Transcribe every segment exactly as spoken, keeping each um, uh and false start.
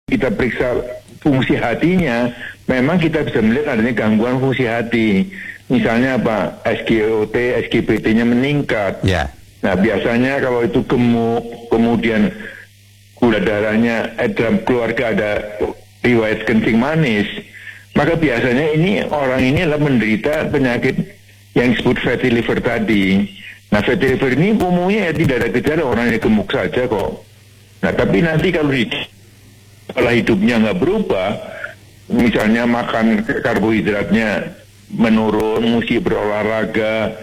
kita periksa fungsi hatinya, memang kita bisa melihat adanya gangguan fungsi hati. Misalnya apa? S G O T, S G P T-nya meningkat. Ya. Nah, biasanya kalau itu gemuk, kemudian gula darahnya, eh, dalam keluarga ada riwayat kencing manis, maka biasanya ini orang ini adalah menderita penyakit yang disebut fatty liver tadi. Nah, fatty liver ini umumnya ya tidak ada gejala, orang yang gemuk saja kok. Nah, tapi nanti kalau di pola hidupnya nggak berubah, misalnya makan karbohidratnya menurun, mesti berolahraga.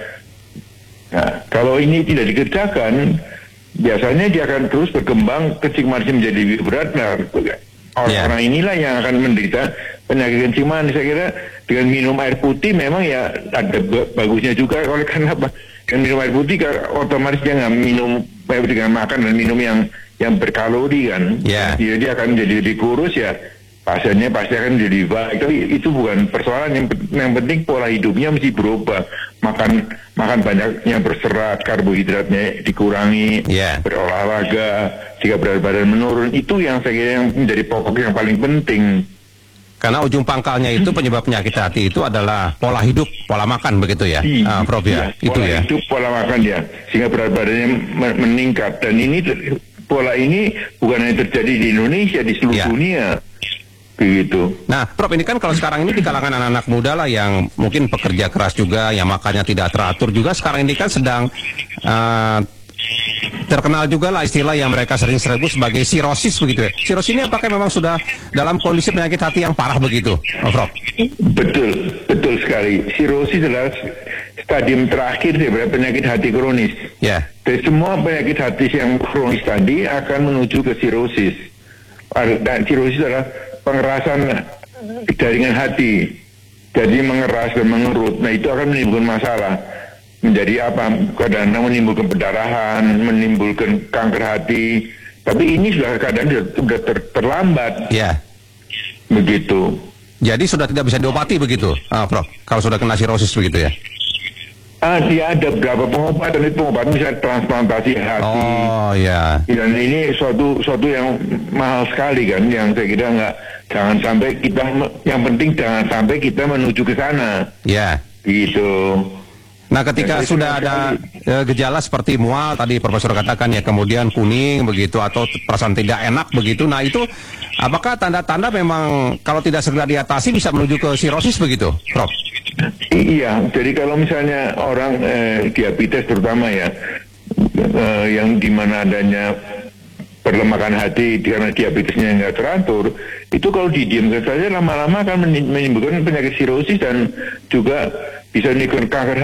Nah, kalau ini tidak dikerjakan, biasanya dia akan terus berkembang, kencing manisnya menjadi lebih berat. Nah, orang-orang yeah. inilah yang akan menderita penyakit kencing manis. Saya kira dengan minum air putih memang ya ada bagusnya juga. Oleh karena apa? Dengan minum air putih otomatis dia nggak minum dengan makan dan minum yang yang berkalori kan. Yeah. Jadi dia akan jadi lebih kurus ya. Pasiennya pasti akan jadi baik. Tapi itu bukan persoalan. Yang, yang penting pola hidupnya mesti berubah. Makan makan banyak yang berserat, karbohidratnya dikurangi, yeah. berolahraga, jika berat badan menurun. Itu yang saya kira yang menjadi pokok yang paling penting. Karena ujung pangkalnya itu penyebab penyakit hati itu adalah pola hidup, pola makan begitu ya, si, uh, Prof ya. Iya, itu pola ya. hidup, pola makan ya, sehingga berat badannya meningkat. Dan ini pola ini bukan hanya terjadi di Indonesia, di seluruh yeah. dunia. Begitu. Nah, Prof, ini kan kalau sekarang ini di kalangan anak-anak muda lah yang mungkin pekerja keras juga, yang makannya tidak teratur juga, sekarang ini kan sedang uh, terkenal juga lah istilah yang mereka sering sebut sebagai sirosis begitu ya. Sirosis ini apakah memang sudah dalam kondisi penyakit hati yang parah begitu, oh, Prof? Betul, betul sekali. Sirosis adalah stadium terakhir dari penyakit hati kronis. Ya. Yeah. Dari semua penyakit hati yang kronis tadi akan menuju ke sirosis. Dan sirosis adalah pengerasan jaringan hati, jadi mengeras dan mengerut. Nah, itu akan menimbulkan masalah. Menjadi apa? Kadang-kadang menimbulkan pendarahan, menimbulkan kanker hati. Tapi ini sudah keadaan sudah ter terlambat. Ya. Begitu. Jadi sudah tidak bisa diobati begitu, ah, Prof? Kalau sudah kena sirosis begitu ya? Ah, dia ada beberapa pengobatan, itu pengobatan misalnya transplantasi hati. Oh ya. Dan ini suatu suatu yang mahal sekali kan, yang saya kira nggak, jangan sampai kita, yang penting jangan sampai kita menuju ke sana. Ya. Gitu. Nah, ketika ya, sudah ada e, gejala seperti mual tadi Profesor katakan ya, kemudian kuning begitu atau perasaan tidak enak begitu. Nah, itu apakah tanda-tanda memang kalau tidak segera diatasi bisa menuju ke sirosis begitu, Prof? Iya, jadi kalau misalnya orang eh, diabetes terutama ya, eh, yang dimana adanya perlemakan hati karena diabetesnya nggak teratur, itu kalau didiamkan saja lama-lama akan menimbulkan penyakit sirosis dan juga bisa menimbulkan kanker hati.